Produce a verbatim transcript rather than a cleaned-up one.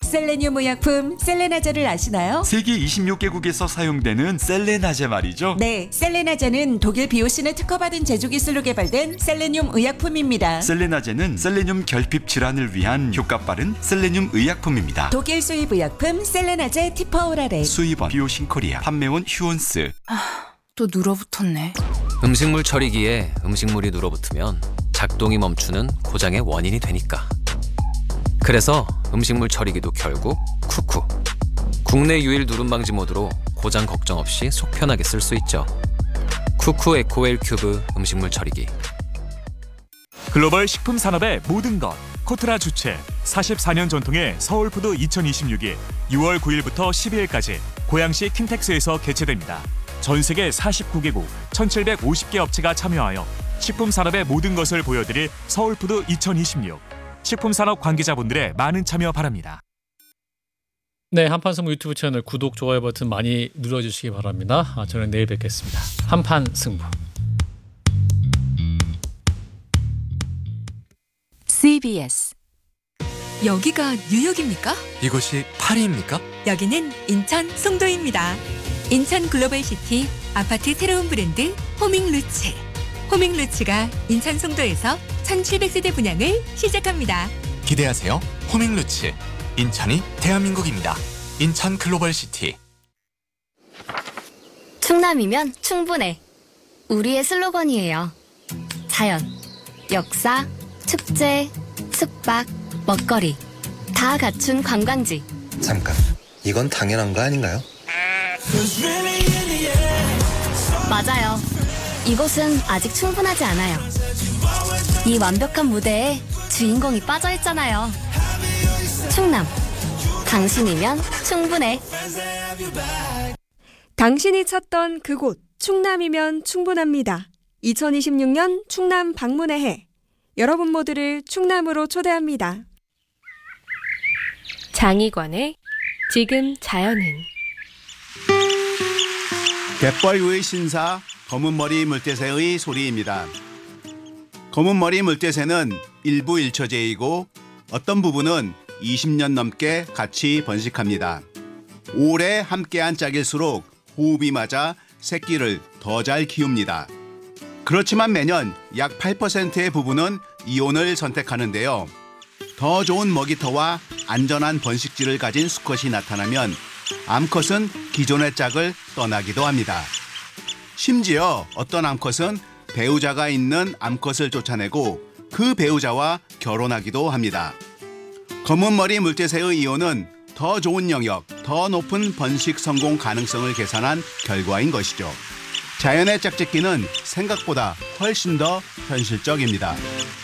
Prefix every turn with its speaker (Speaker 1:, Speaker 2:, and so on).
Speaker 1: 셀레늄 의약품 셀레나제를 아시나요?
Speaker 2: 세계 이십육 개국에서 사용되는 셀레나제 말이죠.
Speaker 1: 네, 셀레나제는 독일 비오신에 특허받은 제조 기술로 개발된 셀레늄 의약품입니다.
Speaker 2: 셀레나제는 셀레늄 결핍 질환을 위한 효과 빠른 셀레늄 의약품입니다.
Speaker 1: 독일 수입 의약품 셀레나제 티퍼오라레.
Speaker 2: 수입원 비오신 코리아, 판매원 휴온스.
Speaker 3: 또 눌어붙었네.
Speaker 4: 음식물 처리기에 음식물이 눌어붙으면 작동이 멈추는 고장의 원인이 되니까. 그래서 음식물 처리기도 결국 쿠쿠. 국내 유일 누름 방지 모드로 고장 걱정 없이 속 편하게 쓸 수 있죠. 쿠쿠 에코웰 큐브 음식물 처리기.
Speaker 5: 글로벌 식품 산업의 모든 것. 코트라 주최 사십사 년 전통의 서울푸드 이천이십육이 유월 구일부터 십이일까지 고양시 킨텍스에서 개최됩니다. 전 세계 사십구 개국 천칠백오십 개 업체가 참여하여 식품 산업의 모든 것을 보여드릴 서울푸드 이천이십육. 식품 산업 관계자분들의 많은 참여 바랍니다.
Speaker 6: 네, 한판승부 유튜브 채널 구독, 좋아요 버튼 많이 눌러주시기 바랍니다. 아, 저는 내일 뵙겠습니다. 한판승부.
Speaker 7: 씨비에스.
Speaker 3: 여기가 뉴욕입니까?
Speaker 8: 이곳이 파리입니까?
Speaker 3: 여기는 인천 송도입니다. 인천 글로벌시티 아파트 새로운 브랜드 호밍루츠. 호밍루츠가 인천 송도에서 천칠백 세대 분양을 시작합니다.
Speaker 8: 기대하세요. 호밍루츠. 인천이 대한민국입니다. 인천 글로벌시티.
Speaker 7: 충남이면 충분해. 우리의 슬로건이에요. 자연, 역사, 축제, 숙박, 먹거리 다 갖춘 관광지.
Speaker 9: 잠깐, 이건 당연한 거 아닌가요?
Speaker 7: 맞아요. 이곳은 아직 충분하지 않아요. 이 완벽한 무대에 주인공이 빠져있잖아요. 충남, 당신이면 충분해.
Speaker 10: 당신이 찾던 그곳 충남이면 충분합니다. 이천이십육 년 충남 방문의 해. 여러분 모두를 충남으로 초대합니다.
Speaker 11: 장희관의 지금 자연은.
Speaker 12: 갯벌 위 신사 검은머리 물대새의 소리입니다. 검은머리 물대새는 일부 일처제이고 어떤 부분은 이십 년 넘게 같이 번식합니다. 오래 함께한 짝일수록 호흡이 맞아 새끼를 더 잘 키웁니다. 그렇지만 매년 약 팔 퍼센트의 부분은 이혼을 선택하는데요. 더 좋은 먹이터와 안전한 번식지를 가진 수컷이 나타나면 암컷은 기존의 짝을 떠나기도 합니다. 심지어 어떤 암컷은 배우자가 있는 암컷을 쫓아내고 그 배우자와 결혼하기도 합니다. 검은머리 물대새의 이혼은 더 좋은 영역, 더 높은 번식 성공 가능성을 계산한 결과인 것이죠. 자연의 짝짓기는 생각보다 훨씬 더 현실적입니다.